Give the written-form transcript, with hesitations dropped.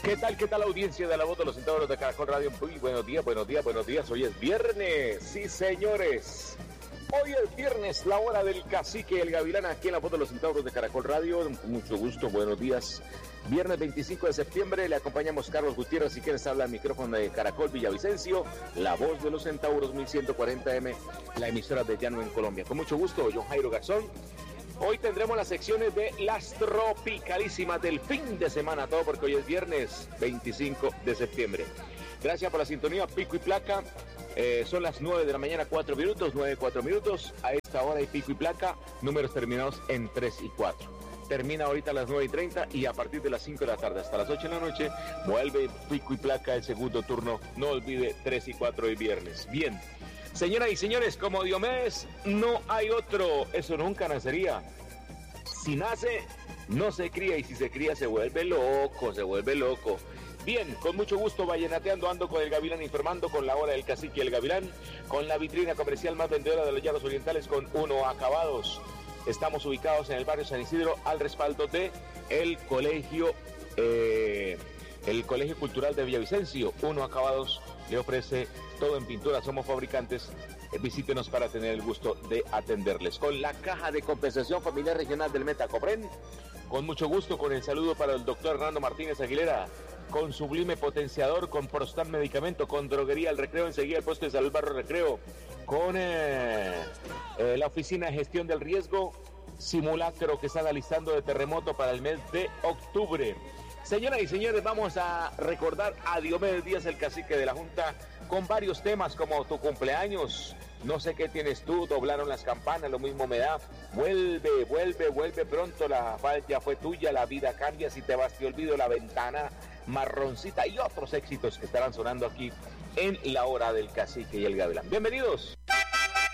¿Qué tal? ¿Qué tal audiencia de la voz de los centauros de Caracol Radio? Muy buenos días, buenos días, buenos días. Hoy es viernes, sí señores. Hoy es viernes, la hora del cacique y el gavilán aquí en la voz de los centauros de Caracol Radio. Con mucho gusto, buenos días. Viernes 25 de septiembre, le acompañamos Carlos Gutiérrez y quienes habla al micrófono de Caracol Villavicencio, la voz de los centauros 1140M, la emisora de Llano en Colombia. Con mucho gusto, yo Jairo Garzón. Hoy tendremos las secciones de las tropicalísimas del fin de semana, todo porque hoy es viernes 25 de septiembre. Gracias por la sintonía, pico y placa. Son las 9 de la mañana, 4 minutos, 9:04 minutos. A esta hora hay pico y placa, números terminados en 3 y 4. Termina ahorita a las 9:30 y a partir de las 5 de la tarde hasta las 8 de la noche vuelve pico y placa el segundo turno. No olvide 3 y 4 de viernes. Bien, señoras y señores, como Diomedes no hay otro. Eso nunca nacería. Si nace, no se cría, y si se cría se vuelve loco, se vuelve loco. Bien, con mucho gusto, vallenateando, ando con el Gavilán, informando con la hora del cacique y el Gavilán, con la vitrina comercial más vendedora de los Llanos Orientales, con Uno Acabados. Estamos ubicados en el barrio San Isidro, al respaldo de el colegio cultural de Villavicencio. Uno Acabados le ofrece todo en pintura, somos fabricantes. Visítenos para tener el gusto de atenderles. Con la caja de compensación familiar regional del Metacopren, con mucho gusto, con el saludo para el doctor Hernando Martínez Aguilera, con Sublime Potenciador, con Prostan Medicamento, con Droguería El Recreo, enseguida el puesto de salud Barrio Recreo, con la Oficina de Gestión del Riesgo, simulacro que está analizando de terremoto para el mes de octubre. Señoras y señores, vamos a recordar a Diomedes Díaz, el cacique de la Junta, con varios temas como tu cumpleaños, no sé qué tienes tú, doblaron las campanas, lo mismo me da, vuelve pronto, la falla fue tuya, la vida cambia, si te vas te olvido, la ventana marroncita y otros éxitos que estarán sonando aquí en la hora del cacique y el gavilán. Bienvenidos.